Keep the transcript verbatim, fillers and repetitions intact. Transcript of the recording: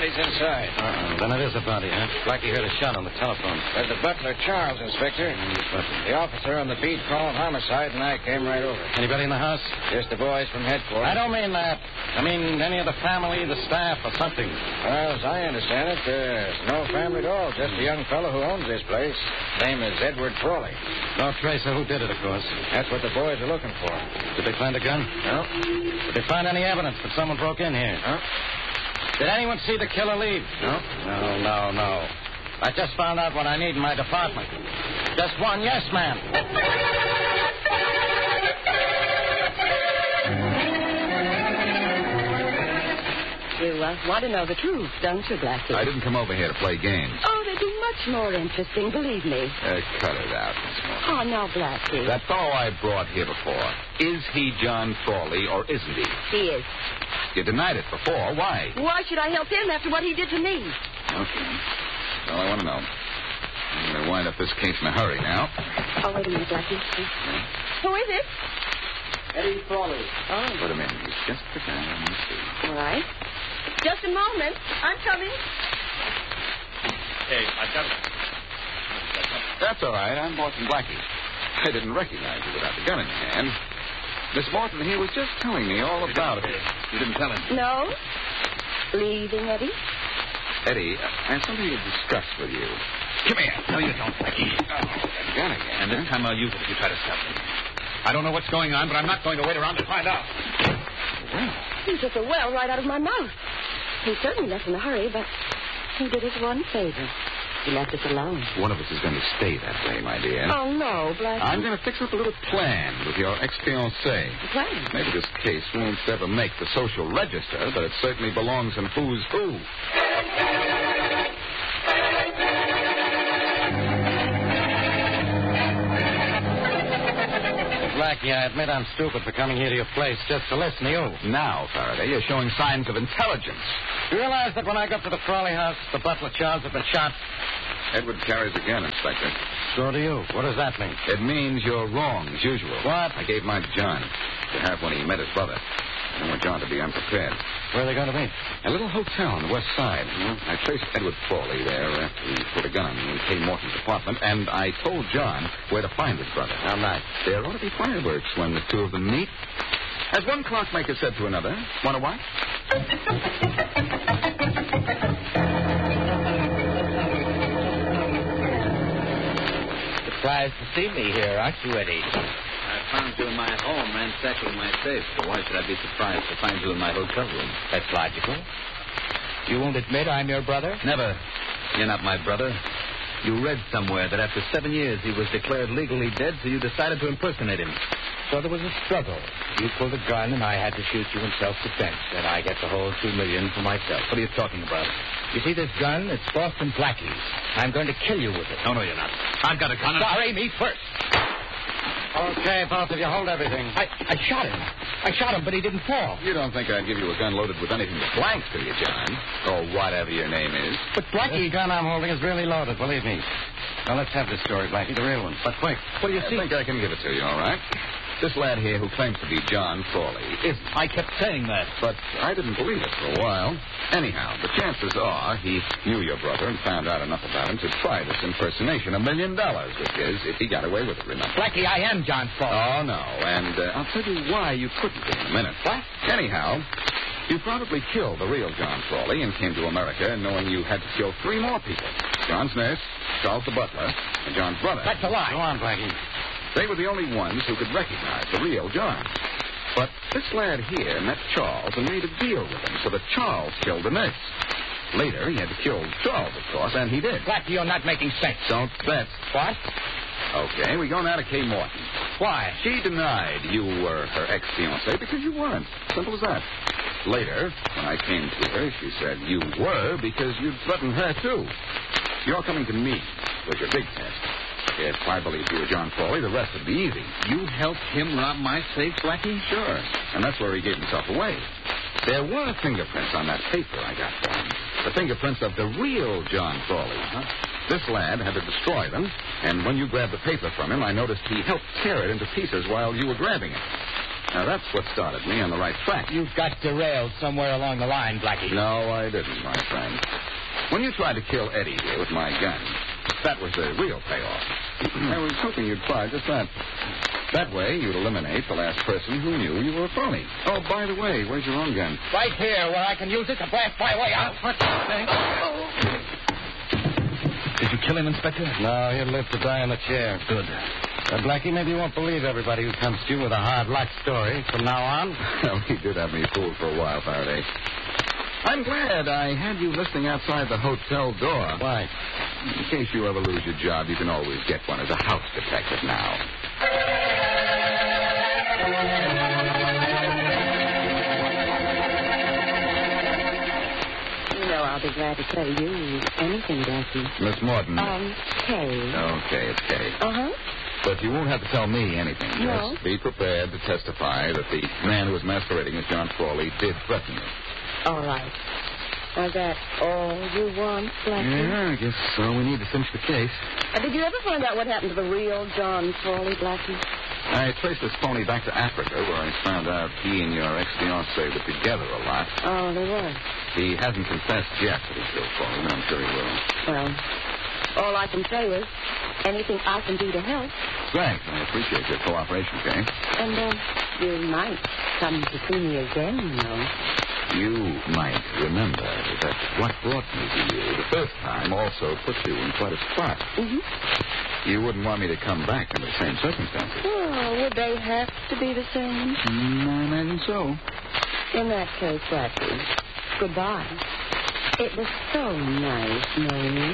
Somebody's inside. Uh-oh. Then it is a body, huh? Blackie heard a shot on the telephone. There's the butler, Charles, Inspector. The officer on the beat called homicide, and I came right over. Anybody in the house? Just the boys from headquarters. I don't mean that. I mean any of the family, the staff, or something. Well, as I understand it, there's no family at all. Just a young fellow who owns this place. His name is Edward Frawley. No trace of who did it, of course. That's what the boys are looking for. Did they find a gun? No. Did they find any evidence that someone broke in here? No. Did anyone see the killer leave? No. No, no, no. I just found out what I need in my department. Just one yes, ma'am. You uh, want to know the truth, don't you, Blackie? I didn't come over here to play games. Oh, they'd be much more interesting, believe me. Uh, cut it out, Miss Morton. Oh, no, Blackie. That fellow I brought here before, is he John Frawley or isn't he? He is. You denied it before. Why? Why should I help him after what he did to me? Okay. Well, I want to know. I'm going to wind up this case in a hurry now. Oh, wait a minute, Blackie. Who is it? Eddie Frawley. Oh. Wait a minute. He's just the guy I want to see. All right. Just a moment. I'm coming. Hey, I've got it. That's all right. I'm Morton Blackie. I didn't recognize you without the gun in your hand. Miss Morton, he was just telling me all about it. You didn't tell him. No? Leaving, Eddie? Eddie, I have something to discuss with you. Come here. No, you don't, Blackie. Oh, that gun again. And this time I'll use it if you try to stop me. I don't know what's going on, but I'm not going to wait around to find out. Well, He took the well right out of my mouth. He certainly left in a hurry, but he did us one favor. He left us alone. one of us is going to stay that way, my dear. Oh, no, Blackie. I'm going to fix up a little plan with your ex-fiancé. Plan? Maybe this case won't ever make the social register, but it certainly belongs in Who's Who. Blackie, I admit I'm stupid for coming here to your place just to listen to you. Now, Faraday, you're showing signs of intelligence. You realize that when I got to the Frawley house, the butler Charles had been shot? Edward carries a gun, Inspector. So do you. What does that mean? It means you're wrong, as usual. What? I gave mine to John to have when he met his brother. I don't want John to be unprepared. Where are they going to be? A little hotel on the west side. I traced Edward Frawley there after he put a gun in Kay Morton's apartment, and I told John where to find his brother. How nice. There ought to be fireworks when the two of them meet. As one clockmaker said to another, want to watch? Surprised to see me here, aren't you, Eddie? I found you in my home, ransacking my safe, so why should I be surprised to find you in my hotel room? That's logical. You won't admit I'm your brother? Never. You're not my brother. You read somewhere that after seven years he was declared legally dead, so you decided to impersonate him. So there was a struggle. You pulled a gun, and I had to shoot you in self-defense. And I get the whole two million for myself. What are you talking about? You see this gun? It's Boston Blackie's. I'm going to kill you with it. No, no, you're not. I've got a gun. Sorry, me first. Okay, both of you, hold everything. I, I shot him. I shot him, but he didn't fall. You don't think I'd give you a gun loaded with anything but blanks, do you, John? Or whatever your name is. But Blackie, Blackie... the gun I'm holding is really loaded, believe me. Now, let's have this story, Blackie, the real one. But quick. What do you I see? think I can give it to you, all right? This lad here who claims to be John Frawley isn't. I kept saying that. But I didn't believe it for a while. Anyhow, the chances are he knew your brother and found out enough about him to try this impersonation. A million dollars, which is, if he got away with it, remember. Blackie, I am John Frawley. Oh, no. And uh, I'll tell you why you couldn't be in a minute. What? Anyhow, you probably killed the real John Frawley and came to America knowing you had to kill three more people. John's nurse, Charles the butler, and John's brother. That's a lie. Go on, Blackie. They were the only ones who could recognize the real John. But this lad here met Charles and made a deal with him so that Charles killed the nurse. Later, he had to kill Charles, of course, and he did. Blackie, you're not making sense. Don't bet. What? Okay, we go now to Kay Morton. Why? She denied you were her ex-fiancé because you weren't. Simple as that. Later, when I came to her, she said you were because you'd threatened her, too. Your coming to me was your big test. If I believed you were John Frawley, the rest would be easy. You helped him rob my safe, Blackie? Sure. And that's where he gave himself away. There were fingerprints on that paper I got for him. The fingerprints of the real John Frawley. Huh? This lad had to destroy them, and when you grabbed the paper from him, I noticed he helped tear it into pieces while you were grabbing it. Now, that's what started me on the right track. You got derailed somewhere along the line, Blackie. No, I didn't, my friend. When you tried to kill Eddie here with my gun, that was the real payoff. I was hoping you'd try just that. That way, you'd eliminate the last person who knew you were a phony. Oh, by the way, where's your own gun? Right here, where I can use it to blast my way out. What the thing? Did you kill him, Inspector? No, he'll live to die in a chair. Good. Uh, Blackie, maybe you won't believe everybody who comes to you with a hard luck story from now on. Well, he did have me fooled for a while, Faraday. I'm glad I had you listening outside the hotel door. Why? In case you ever lose your job, you can always get one as a house detective now. You know, I'll be glad to tell you anything, Blackie. Miss Morton. Um, Kay. Okay, it's Kay. Uh-huh. But you won't have to tell me anything. No. Just be prepared to testify that the man who was masquerading as John Frawley did threaten you. All right. Is that all you want, Blackie? Yeah, I guess so. We need to finish the case. Uh, did you ever find out what happened to the real John Frawley, Blackie? I traced this phony back to Africa, where I found out he and your ex-fiancée were together a lot. Oh, they were. He hasn't confessed yet that he killed Frawley, but I'm sure he will. Well, all I can say is anything I can do to help. Thanks. I appreciate your cooperation, Kay. And uh, you might come to see me again, you know. You might remember that what brought me to you the first time also put you in quite a spot. Mm-hmm. You wouldn't want me to come back under the same circumstances. Oh, would they have to be the same? Mm, I imagine so. In that case, Blackie, goodbye. It was so nice knowing you.